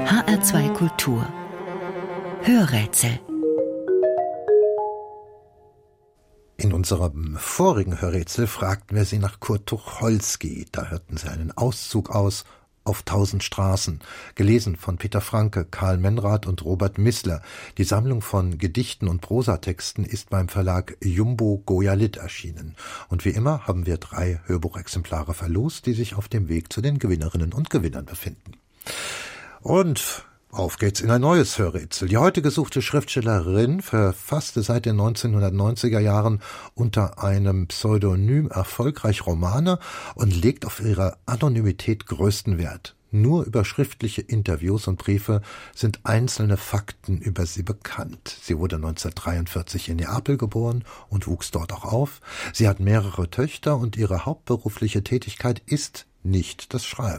HR2 Kultur Hörrätsel. In unserem vorigen Hörrätsel fragten wir Sie nach Kurt Tucholsky. Da hörten Sie einen Auszug aus Auf 1000 Straßen, gelesen von Peter Franke, Karl Menrath und Robert Missler. Die Sammlung von Gedichten und Prosatexten ist beim Verlag Jumbo Goya-Litt erschienen. Und wie immer haben wir 3 Hörbuchexemplare verlost, die sich auf dem Weg zu den Gewinnerinnen und Gewinnern befinden. Und auf geht's in ein neues Hörrätsel. Die heute gesuchte Schriftstellerin verfasste seit den 1990er Jahren unter einem Pseudonym erfolgreich Romane und legt auf ihre Anonymität größten Wert. Nur über schriftliche Interviews und Briefe sind einzelne Fakten über sie bekannt. Sie wurde 1943 in Neapel geboren und wuchs dort auch auf. Sie hat mehrere Töchter und ihre hauptberufliche Tätigkeit ist nicht das Schreiben.